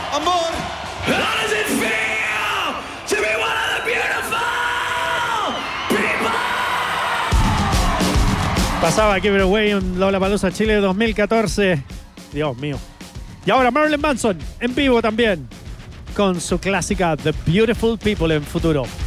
Amor. How does it feel to be one of the beautiful people? Pasaba Give It Away en Lollapalooza Chile 2014. Dios mío. Y ahora Marilyn Manson en vivo también con su clásica The Beautiful People en futuro.